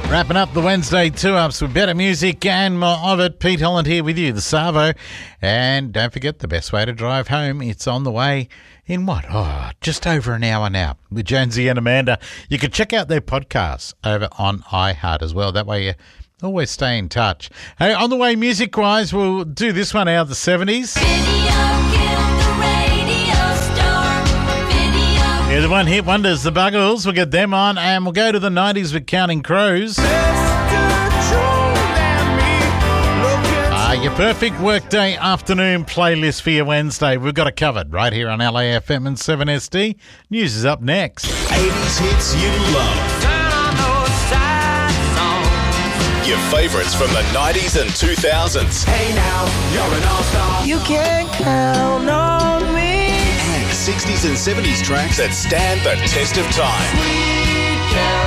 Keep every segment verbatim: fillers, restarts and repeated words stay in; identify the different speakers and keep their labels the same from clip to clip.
Speaker 1: Wrapping up the Wednesday two-ups with better music and more of it. Pete Holland here with you, the Savo. And don't forget the best way to drive home. It's on the way in what? Oh, just over an hour now with Jonesy and Amanda. You can check out their podcasts over on iHeart as well. That way you always stay in touch. Hey, on the way music-wise, we'll do this one out of the seventies. Yeah, the one hit wonders, the Buggles. We'll get them on, and we'll go to the nineties with Counting Crows. Ah, your perfect workday afternoon playlist for your Wednesday. We've got it covered right here on L A F M and seven S D. News is up next.
Speaker 2: eighties hits you love.
Speaker 3: Turn on those sad songs.
Speaker 2: Your favourites from the nineties and two thousands.
Speaker 3: Hey now, you're an all-star. You can count on me.
Speaker 2: And sixties and seventies tracks that stand the test of time.
Speaker 3: Sweet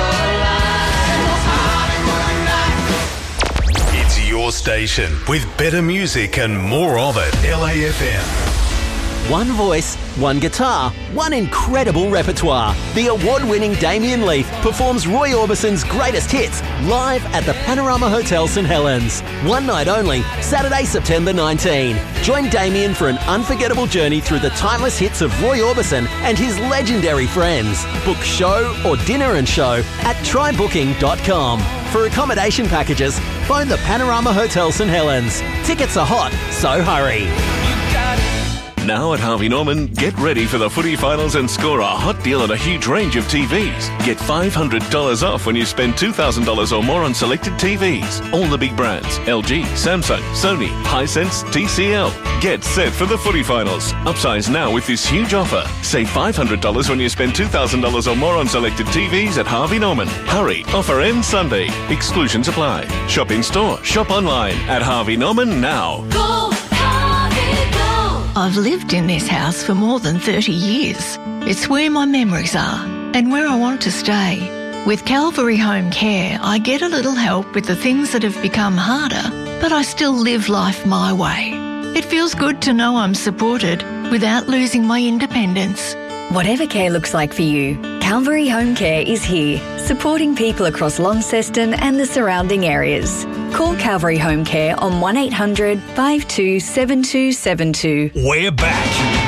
Speaker 3: Caroline.
Speaker 2: It's your station with better music and more of it. L A F M.
Speaker 4: One voice, one guitar, one incredible repertoire. The award-winning Damien Leith performs Roy Orbison's greatest hits live at the Panorama Hotel St Helens. One night only, Saturday, September nineteenth. Join Damien for an unforgettable journey through the timeless hits of Roy Orbison and his legendary friends. Book show or dinner and show at try booking dot com. For accommodation packages, phone the Panorama Hotel St Helens. Tickets are hot, so hurry.
Speaker 5: Now at Harvey Norman, get ready for the footy finals and score a hot deal on a huge range of T Vs. Get five hundred dollars off when you spend two thousand dollars or more on selected T Vs. All the big brands, L G, Samsung, Sony, Hisense, T C L. Get set for the footy finals. Upsize now with this huge offer. Save five hundred dollars when you spend two thousand dollars or more on selected T Vs at Harvey Norman. Hurry, offer ends Sunday. Exclusions apply. Shop in store, shop online at Harvey Norman now.
Speaker 6: Go, Harvey, go! I've lived in this house for more than thirty years. It's where my memories are and where I want to stay. With Calvary Home Care, I get a little help with the things that have become harder, but I still live life my way. It feels good to know I'm supported without losing my independence.
Speaker 7: Whatever care looks like for you, Calvary Home Care is here, supporting people across Launceston and the surrounding areas. Call Calvary Home Care on one eight hundred five two seven two seven two.
Speaker 8: We're back.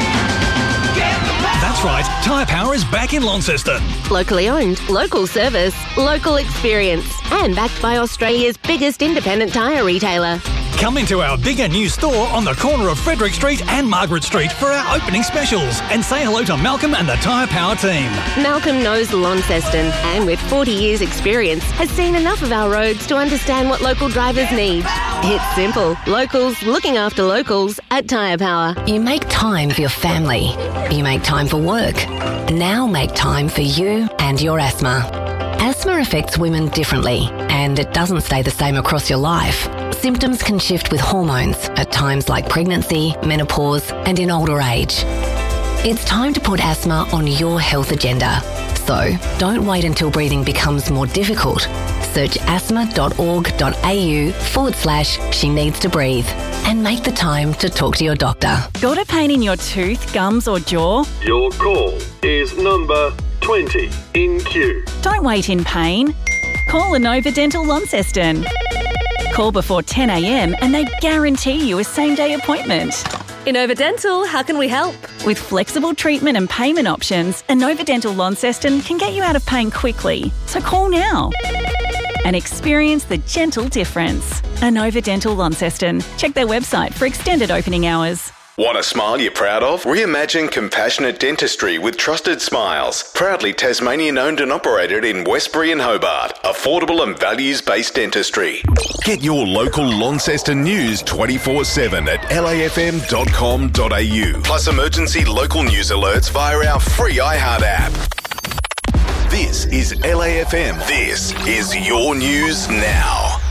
Speaker 8: That's right, Tyre Power is back in Launceston.
Speaker 9: Locally owned, local service, local experience, and backed by Australia's biggest independent tyre retailer.
Speaker 8: Come into our bigger new store on the corner of Frederick Street and Margaret Street for our opening specials and say hello to Malcolm and the Tyre Power team.
Speaker 9: Malcolm knows Launceston and with forty years experience has seen enough of our roads to understand what local drivers need. It's simple. Locals looking after locals at Tyre Power.
Speaker 10: You make time for your family. You make time for work. Now make time for you and your asthma. Asthma affects women differently and it doesn't stay the same across your life. Symptoms can shift with hormones at times like pregnancy, menopause, and in older age. It's time to put asthma on your health agenda. So don't wait until breathing becomes more difficult. Search asthma.org.au forward slash she needs to breathe and make the time to talk to your doctor.
Speaker 11: Got a pain in your tooth, gums or jaw?
Speaker 12: Your call is number twenty in queue.
Speaker 11: Don't wait in pain. Call Inova Dental Launceston. Call before ten a.m. and they guarantee you a same-day appointment.
Speaker 13: Inova Dental, how can we help?
Speaker 11: With flexible treatment and payment options, Inova Dental Launceston can get you out of pain quickly. So call now and experience the gentle difference. Inova Dental Launceston. Check their website for extended opening hours.
Speaker 2: Want a smile you're proud of? Reimagine compassionate dentistry with Trusted Smiles. Proudly Tasmanian owned and operated in Westbury and Hobart. Affordable and values-based dentistry. Get your local Launceston news twenty-four seven at L A F M dot com dot A U. Plus emergency local news alerts via our free iHeart app. This is L A F M. This is your news now.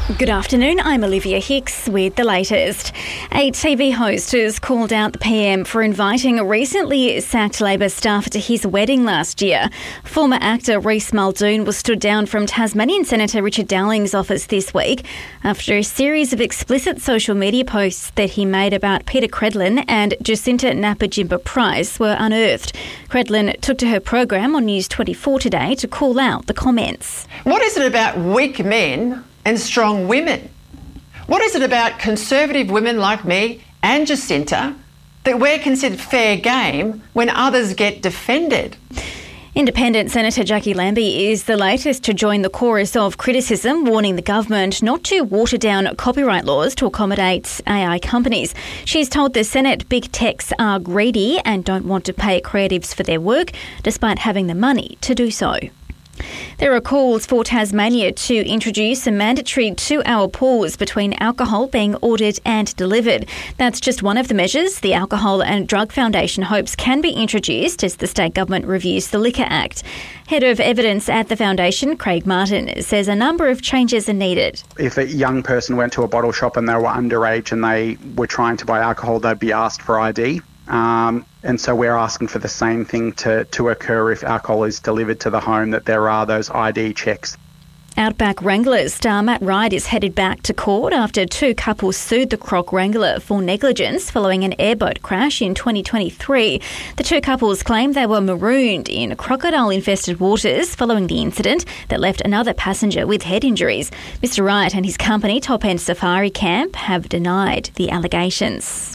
Speaker 14: Good afternoon, I'm Olivia Hicks with the latest. A T V host has called out the P M for inviting a recently sacked Labor staffer to his wedding last year. Former actor Reece Muldoon was stood down from Tasmanian Senator Richard Dowling's office this week after a series of explicit social media posts that he made about Peter Credlin and Jacinta Napajimba-Price were unearthed. Credlin took to her program on News twenty-four today to call out the comments.
Speaker 15: What is it about weak men and strong women? What is it about conservative women like me and Jacinta that we're considered fair game when others get defended?
Speaker 14: Independent Senator Jackie Lambie is the latest to join the chorus of criticism, warning the government not to water down copyright laws to accommodate A I companies. She's told the Senate big techs are greedy and don't want to pay creatives for their work, despite having the money to do so. There are calls for Tasmania to introduce a mandatory two-hour pause between alcohol being ordered and delivered. That's just one of the measures the Alcohol and Drug Foundation hopes can be introduced as the state government reviews the Liquor Act. Head of Evidence at the foundation, Craig Martin, says a number of changes are needed.
Speaker 16: If a young person went to a bottle shop and they were underage and they were trying to buy alcohol, they'd be asked for I D. Um, and so we're asking for the same thing to, to occur if alcohol is delivered to the home, that there are those I D checks.
Speaker 14: Outback Wranglers star Matt Wright is headed back to court after two couples sued the Croc Wrangler for negligence following an airboat crash in twenty twenty-three. The two couples claim they were marooned in crocodile-infested waters following the incident that left another passenger with head injuries. Mister Wright and his company, Top End Safari Camp, have denied the allegations.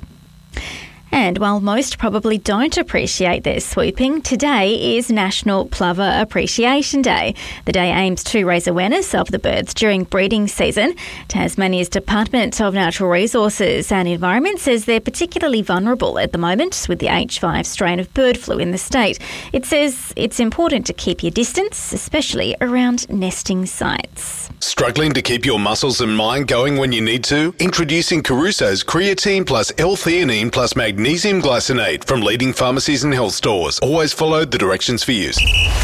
Speaker 14: And while most probably don't appreciate their swooping, today is National Plover Appreciation Day. The day aims to raise awareness of the birds during breeding season. Tasmania's Department of Natural Resources and Environment says they're particularly vulnerable at the moment with the H five strain of bird flu in the state. It says it's important to keep your distance, especially around nesting sites.
Speaker 2: Struggling to keep your muscles and mind going when you need to? Introducing Caruso's Creatine Plus L-Theanine Plus Magnesium Glycinate from leading pharmacies and health stores. Always follow the directions for use.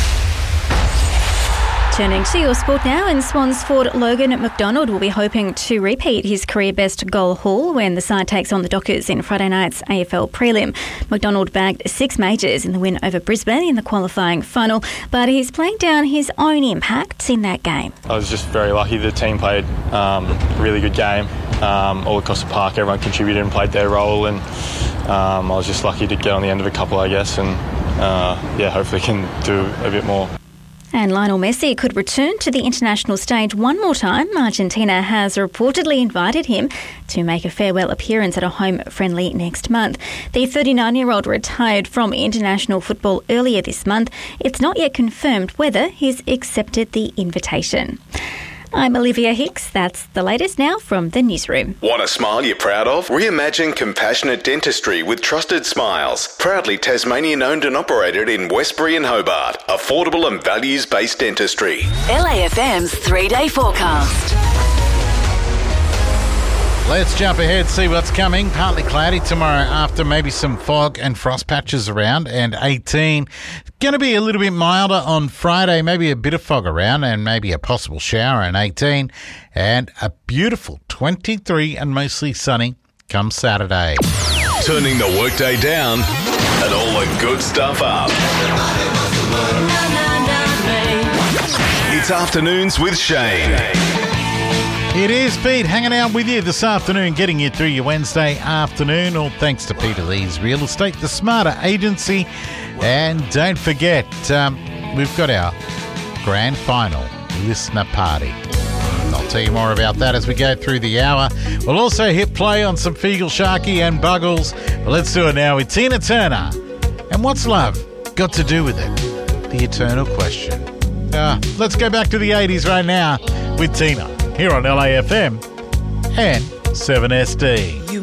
Speaker 14: Turning to your sport now, and Swans forward Logan McDonald will be hoping to repeat his career best goal haul when the side takes on the Dockers in Friday night's A F L prelim. McDonald bagged six majors in the win over Brisbane in the qualifying final, but he's playing down his own impacts in that game.
Speaker 17: I was just very lucky. The team played um, a really good game um, all across the park. Everyone contributed and played their role, and um, I was just lucky to get on the end of a couple, I guess, and uh, yeah, hopefully can do a bit more.
Speaker 14: And Lionel Messi could return to the international stage one more time. Argentina has reportedly invited him to make a farewell appearance at a home friendly next month. The thirty-nine-year-old retired from international football earlier this month. It's not yet confirmed whether he's accepted the invitation. I'm Olivia Hicks. That's the latest now from the newsroom.
Speaker 2: Want a smile you're proud of? Reimagine compassionate dentistry with Trusted Smiles. Proudly Tasmanian owned and operated in Westbury and Hobart. Affordable and values-based dentistry.
Speaker 18: L A F M's three-day forecast.
Speaker 1: Let's jump ahead, see what's coming. Partly cloudy tomorrow after maybe some fog and frost patches around, and eighteen. Going to be a little bit milder on Friday, maybe a bit of fog around and maybe a possible shower, and eighteen. And a beautiful twenty-three and mostly sunny come Saturday.
Speaker 2: Turning the workday down and all the good stuff up. It's Afternoons with Shane.
Speaker 1: It is Pete hanging out with you this afternoon, getting you through your Wednesday afternoon, all thanks to Peter Lee's Real Estate, the Smarter Agency. And don't forget, um, we've got our grand final listener party. And I'll tell you more about that as we go through the hour. We'll also hit play on some Feagle Sharky and Buggles. But let's do it now with Tina Turner. And what's love got to do with it? The eternal question. Uh, let's go back to the eighties right now with Tina. Here on L A F M and seven S D.